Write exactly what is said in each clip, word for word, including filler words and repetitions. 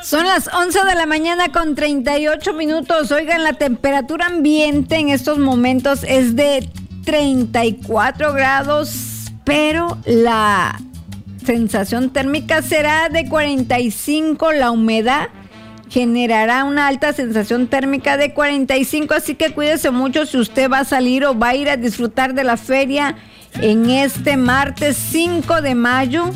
Son las once de la mañana con treinta y ocho minutos. Oigan, la temperatura ambiente en estos momentos es de treinta y cuatro grados, pero la sensación térmica será de cuarenta y cinco. La humedad generará una alta sensación térmica de cuarenta y cinco, así que cuídese mucho si usted va a salir o va a ir a disfrutar de la feria en este martes cinco de mayo.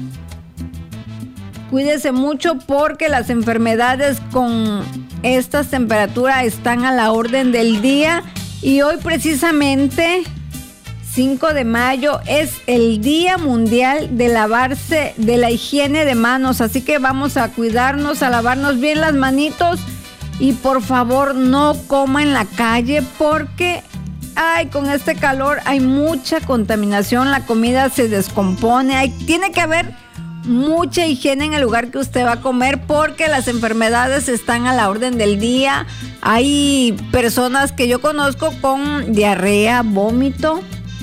Cuídese mucho porque las enfermedades con estas temperaturas están a la orden del día. Y hoy precisamente, cinco de mayo, es el Día Mundial de lavarse, de la higiene de manos. Así que vamos a cuidarnos, a lavarnos bien las manitos. Y por favor no coma en la calle porque, ay, con este calor hay mucha contaminación. La comida se descompone. Hay, tiene que haber mucha higiene en el lugar que usted va a comer porque las enfermedades están a la orden del día. Hay personas que yo conozco con diarrea, vómito.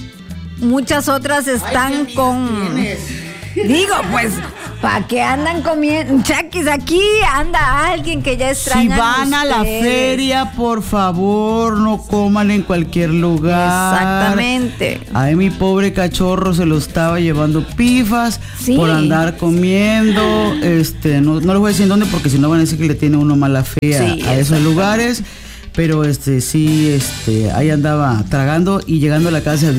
Muchas otras están Ay, con... Tienes. Digo, pues, ¿para qué andan comiendo? Chaquis, aquí anda alguien que ya extraña. Si van a la feria, por favor, no coman en cualquier lugar. Exactamente. Ay, mi pobre cachorro se lo estaba llevando pifas sí. por andar comiendo. Este, no, no les voy a decir en dónde porque si no van a decir que le tiene uno mala fe a, sí, a esos lugares. Pero este, sí, este, ahí andaba tragando y llegando a la casa.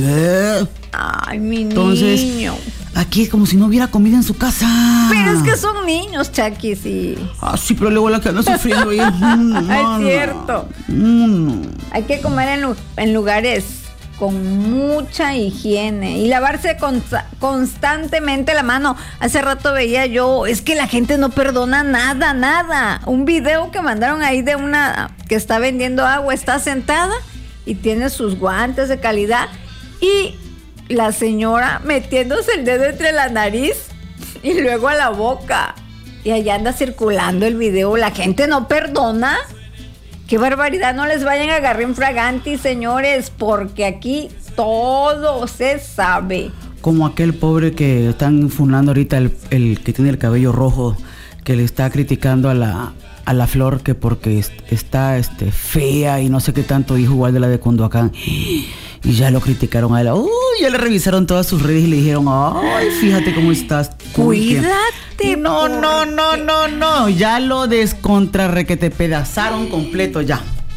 Ay, mi Entonces, niño. Aquí es como si no hubiera comida en su casa. Pero es que son niños, Chaquis, sí. Ah, sí, pero luego la que anda sufriendo ahí. No, no, es cierto. No, no. Hay que comer en, en lugares con mucha higiene y lavarse consta- constantemente la mano. Hace rato veía yo, es que la gente no perdona nada, nada. Un video que mandaron ahí de una que está vendiendo agua, está sentada y tiene sus guantes de calidad y la señora metiéndose el dedo entre la nariz y luego a la boca. Y allá anda circulando el video. La gente no perdona. ¡Qué barbaridad! No les vayan a agarrar infraganti, señores, porque aquí todo se sabe. Como aquel pobre que están funando ahorita, el, el que tiene el cabello rojo, que le está criticando a la, a la Flor que porque est, está este, fea y no sé qué tanto, dijo igual de la de Cunduacán. Y ya lo criticaron a él. Uy, ya le revisaron todas sus redes y le dijeron, ay, fíjate cómo estás. Cuídate. No, no, no, no, no. Ya lo descontrarre que te pedazaron completo ya.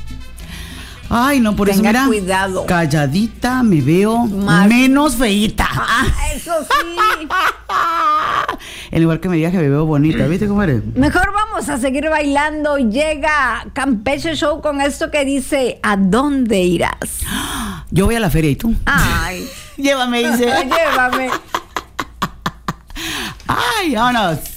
Ay, no, por Tenga eso, mira, cuidado. Calladita me veo Más. menos feíta. Ah, eso sí. En lugar que me digas que me veo bonita, ¿viste cómo eres? Mejor vamos a seguir bailando. Llega Campeche Show con esto que dice, ¿a dónde irás? Yo voy a la feria, ¿y tú? Ay. Llévame, dice. Llévame. Ay, vámonos.